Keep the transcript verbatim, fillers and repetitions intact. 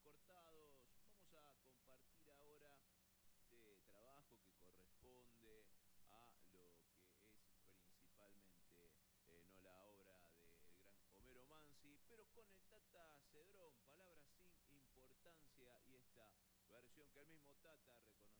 cortados. Vamos a compartir ahora este trabajo que corresponde a lo que es principalmente eh, no la obra del gran Homero Mansi, pero con el Tata Cedrón, palabras sin importancia y esta versión que el mismo Tata reconoció